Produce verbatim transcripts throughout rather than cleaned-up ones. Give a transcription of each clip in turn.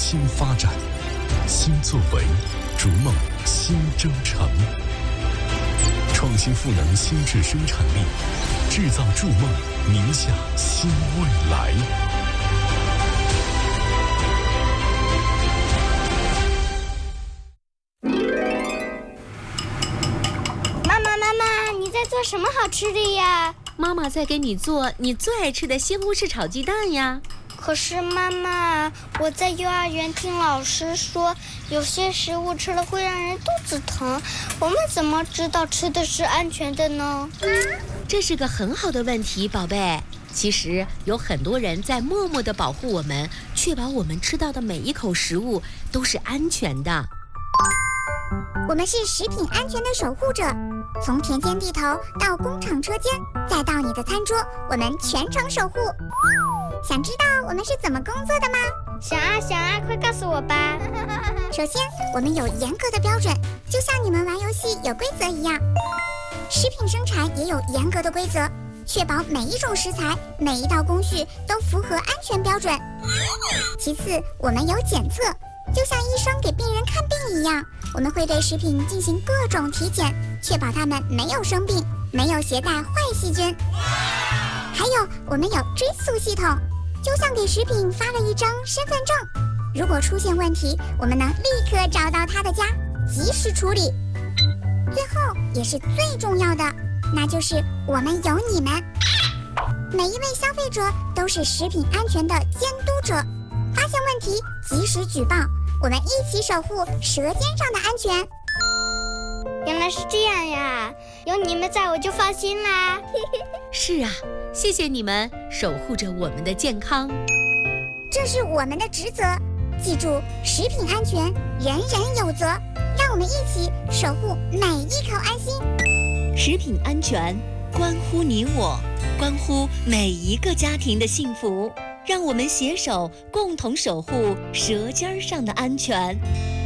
新发展，新作为，逐梦新征程。创新赋能新质生产力，制造筑梦宁夏新未来。 妈妈，妈妈，你在做什么好吃的呀？ 妈妈在给你做你最爱吃的西红柿炒鸡蛋呀。 可是妈妈，我在幼儿园听老师说，有些食物吃了会让人肚子疼，我们怎么知道吃的是安全的呢？ 这是个很好的问题，宝贝。其实有很多人在默默地保护我们，确保我们吃到的每一口食物都是安全的。 我们是食品安全的守护者，从田间地头到工厂车间，再到你的餐桌，我们全程守护。想知道我们是怎么工作的吗？ 想啊想啊，快告诉我吧。 首先，我们有严格的标准，就像你们玩游戏有规则一样。食品生产也有严格的规则，确保每一种食材、每一道工序都符合安全标准。其次，我们有检测，就像医生给病人看病一样，我们会对食品进行各种体检，确保它们没有生病，没有携带坏细菌。还有，我们有追溯系统，就像给食品发了一张身份证，如果出现问题，我们能立刻找到他的家，及时处理。最后也是最重要的，那就是我们有你们。每一位消费者都是食品安全的监督者，发现问题及时举报，我们一起守护舌尖上的安全。 原来是这样呀，有你们在我就放心啦。 是啊，谢谢你们守护着我们的健康， 这是我们的职责。记住，食品安全人人有责，让我们一起守护每一口安心。 食品安全关乎你我，关乎每一个家庭的幸福，让我们携手共同守护舌尖上的安全。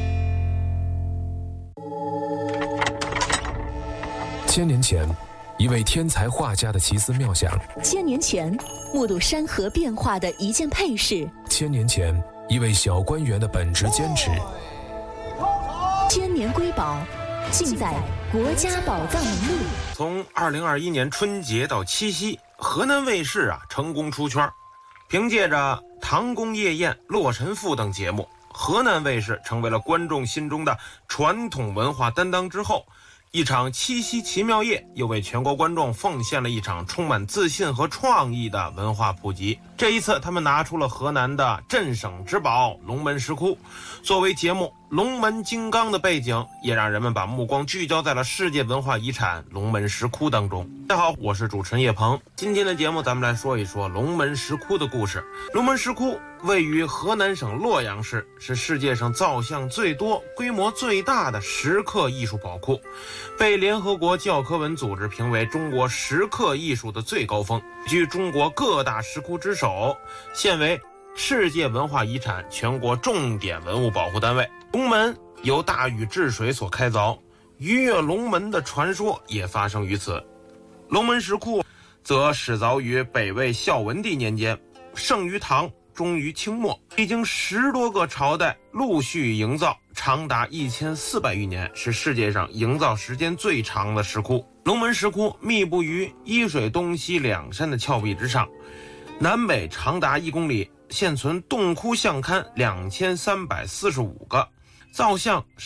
千年前，一位天才画家的奇思妙想； 千年前，目睹山河变化的一件配饰； 千年前，一位小官员的本职坚持。 千年瑰宝，尽在国家宝藏名录。 从二零二一年春节到七夕，河南卫视啊成功出圈，凭借着《唐宫夜宴》《洛神赋》等节目，河南卫视成为了观众心中的传统文化担当。之后，一场七夕奇妙夜又为全国观众奉献了一场充满自信和创意的文化普及。这一次，他们拿出了河南的镇省之宝龙门石窟，作为节目龙门金刚的背景，也让人们把目光聚焦在了世界文化遗产龙门石窟当中。大家好，我是主持人叶鹏。今天的节目咱们来说一说龙门石窟的故事。龙门石窟位于河南省洛阳市，是世界上造像最多、规模最大的石刻艺术宝库，被联合国教科文组织评为中国石刻艺术的最高峰，居中国各大石窟之首，现为世界文化遗产全国重点文物保护单位。龙门由大禹治水所开凿，鱼跃龙门的传说也发生于此。龙门石窟则始凿于北魏孝文帝年间，盛于唐，终于清末，历经十多个朝代陆续营造，长达一千四百余年，是世界上营造时间最长的石窟。龙门石窟密布于伊水东西两山的峭壁之上，南北长达一公里，现存洞窟像龛两千三百四十五个，造像